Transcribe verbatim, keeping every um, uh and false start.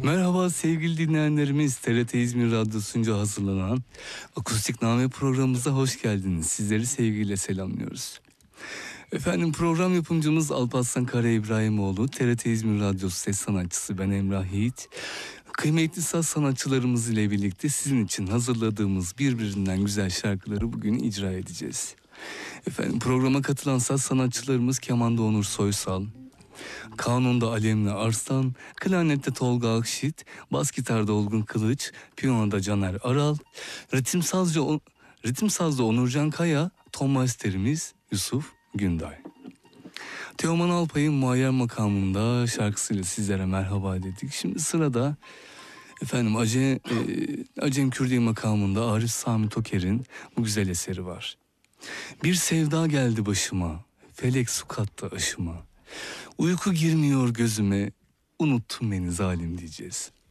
Merhaba sevgili dinleyenlerimiz, T R T İzmir Radyosu'nca hazırlanan Akustikname programımıza hoş geldiniz. Sizleri sevgiyle selamlıyoruz. Efendim, program yapımcımız Alparslan Kara İbrahimoğlu, T R T İzmir Radyosu ses sanatçısı ben Emrah Yiğit. Kıymetli saz sanatçılarımız ile birlikte sizin için hazırladığımız birbirinden güzel şarkıları bugün icra edeceğiz. Efendim, programa katılan saz sanatçılarımız kemanda Onur Soysal, kanunda Alemli Arslan, klarnette Tolga Akşit, bas gitarda Olgun Kılıç, piyanoda Caner Aral, ritim sazda, ritim sazda Onurcan Kaya, ton masterimiz Yusuf Günday. Teoman Alpay'ın Muayyer makamında şarkısıyla sizlere merhaba dedik. Şimdi sırada efendim Acem, e, Acem Kürdi makamında Arif Sami Toker'in bu güzel eseri var. Bir sevda geldi başıma, felek su kattı aşıma. Uyku girmiyor gözüme, unuttun beni zalim diyeceğiz.